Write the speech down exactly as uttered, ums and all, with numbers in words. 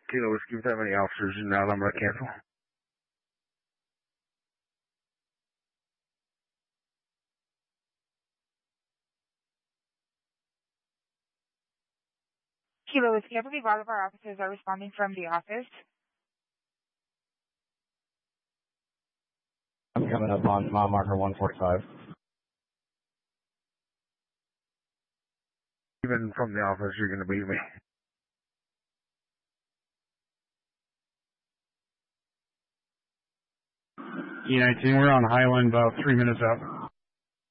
Kilo Whiskey, if you have any officers in now, I'm going to cancel. Kilo Whiskey, I believe all of our officers are responding from the office. I'm coming up on mile marker one forty-five. Even from the office, you're going to beat me. E nineteen, we're on Highland, about three minutes out.